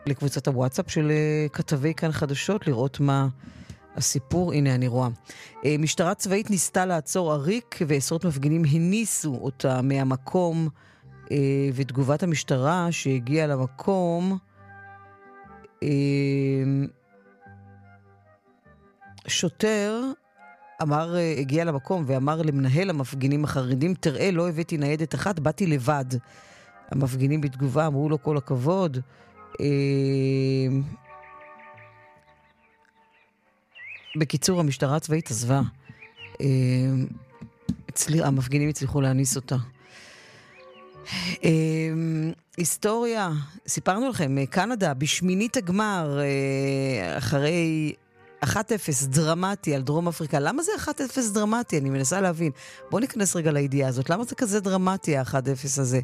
לקבוצת הוואטסאפ של כתבי כאן חדשות, לראות מה הסיפור. הנה אני רואה. משטרה צבאית ניסתה לעצור עריק, ועשרות מפגינים הניסו אותה מהמקום, ותגובת המשטרה שהגיעה למקום, שוטר הגיע למקום ואמר למנהל המפגינים החרדים, תראה, לא הבאתי ניידת אחת, באתי לבד. המפגינים בתגובה אמרו לו כל הכבוד. בקיצור, המשטרה הצבאית עזבה. המפגינים הצליחו להניס אותה. היסטוריה, סיפרנו לכם, קנדה בשמינית הגמר, אחרי 1-0 דרמטי על דרום אפריקה. למה זה 1-0 דרמטי? אני מנסה להבין. בואו ניכנס רגע לידיעה הזאת. למה זה כזה דרמטי ה-1-0 הזה?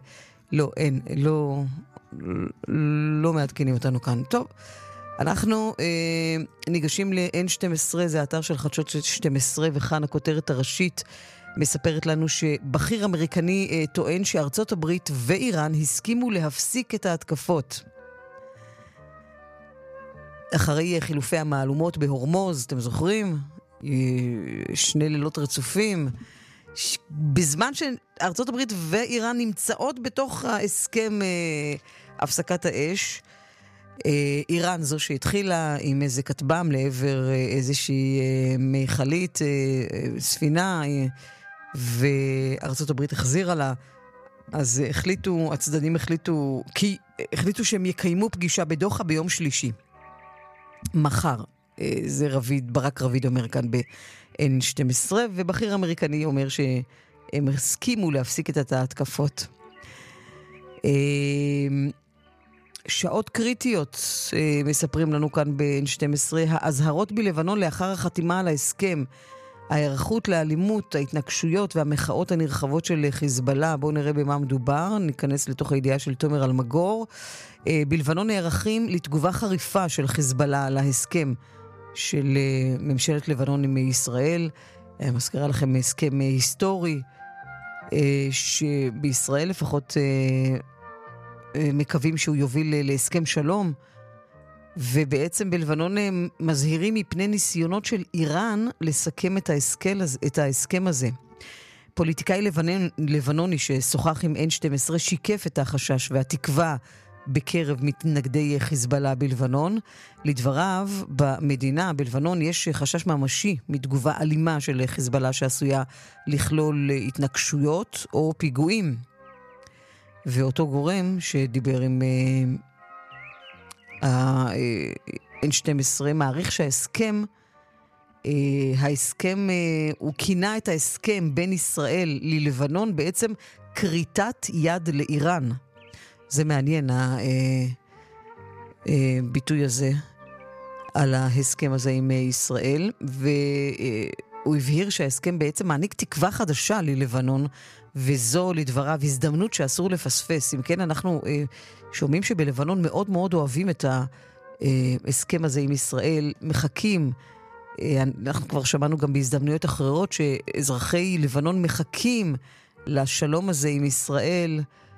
לא מעדכנים אותנו כאן. טוב, אנחנו ניגשים ל-N12, זה האתר של חדשות 12, וכאן הכותרת הראשית מספרת לנו שבכיר אמריקני טוען שארצות הברית ואיראן הסכימו להפסיק את ההתקפות. אחרי חילופי המעלומות בהורמוז, אתם זוכרים? 2 לילות רצופים. בזמן שארצות הברית ואיראן נמצאות בתוך ההסכם הפסקת האש, איראן זו שהתחילה עם איזה כטב"ם לעבר איזושהי מיכלית, ספינה, וארצות הברית החזירה לה, אז הצדדים החליטו שהם יקיימו פגישה בדוחה ביום שלישי. מחר. זה ברק רביד אומר כאן ב-N12, ובכיר אמריקני אומר שהם הסכימו להפסיק את ההתקפות. שעות קריטיות, מספרים לנו כאן ב-N12, האזהרות בלבנון לאחר החתימה על ההסכם, ההיערכות לאלימות, ההתנגשויות והמחאות הנרחבות של חיזבאללה. בואו נראה במה מדובר, ניכנס לתוך הידיעה של תומר אלמגור. בלבנון נערכים לתגובה חריפה של חיזבאללה על ההסכם של ממשלת לבנון עם ישראל. מזכירה לכם הסכם היסטורי, שבישראל לפחות מקווים שהוא יוביל להסכם שלום, ובעצם בלבנון הם מזהירים מפני ניסיונות של איראן לסכם את ההסכם הזה. פוליטיקאי לבנוני ששוחח עם N12 שיקף את החשש והתקווה בקרב מתנגדי חיזבאללה בלבנון. לדבריו, בלבנון יש חשש ממשי מתגובה אלימה של חיזבאללה שעשויה לכלול התנגשויות או פיגועים. ואותו גורם שדיבר עם N12 מעריך שההסכם, הוא כינה את ההסכם בין ישראל ללבנון בעצם קריטת יד לאיראן. זה מעניין, הביטוי הזה על ההסכם הזה עם ישראל, והוא הבהיר שההסכם בעצם מעניק תקווה חדשה ללבנון, וזו לדבריו הזדמנות שאסור לפספס. אם כן, אנחנו שומעים שבלבנון מאוד מאוד אוהבים את ההסכם הזה עם ישראל, מחכים, אנחנו כבר שמענו גם בהזדמנויות אחרות שאזרחי לבנון מחכים לשלום הזה עם ישראל,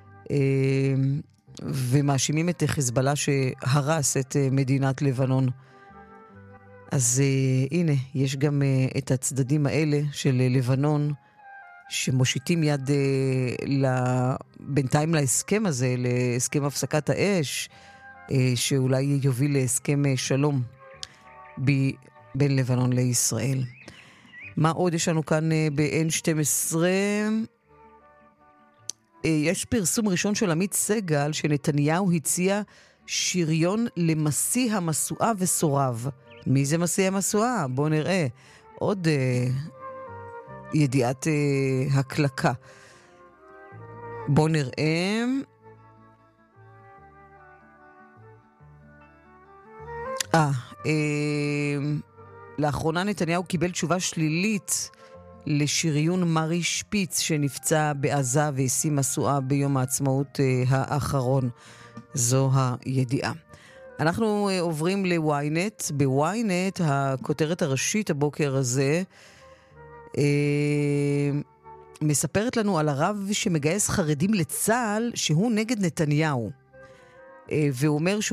ומאשימים את חיזבאללה שהרס את מדינת לבנון. אז הנה, יש גם את הצדדים האלה של לבנון, שמושיטים יד בינתיים להסכם הזה, להסכם הפסקת האש, שאולי יוביל להסכם שלום בין לבנון לישראל. מה עוד יש לנו כאן ב-N12? יש פרסום ראשון של עמית סגל שנתניהו הציע שריון למשיא המשואה וסורב. מי זה משיא המשואה? בואו נראה. עוד ידיעת הקלקה. בואו נראה. לאחרונה נתניהו קיבל תשובה שלילית לשריון מרי שפיץ שנפצע בעזה והשיא משואה ביום העצמאות האחרון. זו הידיעה. אנחנו עוברים ל-ynet. ב-ynet הכותרת הראשית הבוקר הזה מספרת לנו על הרב שמגייס חרדים לצה"ל שהוא נגד נתניהו. והוא אומר